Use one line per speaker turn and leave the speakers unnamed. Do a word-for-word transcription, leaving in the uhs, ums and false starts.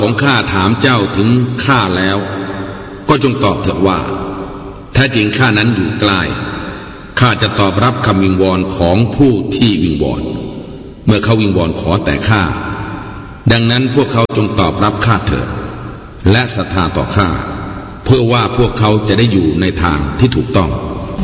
ของข้าถามเจ้าถึงข้าแล้วก็จงตอบเถิดว่าแท้จริงข้านั้นอยู่ใกล้ข้าจะตอบรับคำวิงวอนของผู้ที่วิงวอนเมื่อเขาวิงวอนขอแต่ข้าดังนั้นพวกเขาจงตอบรับข้าเถิดและศรัทธาต่อข้าเพื่อว่าพวกเขาจะได้อยู่ในทางที่ถูกต้อง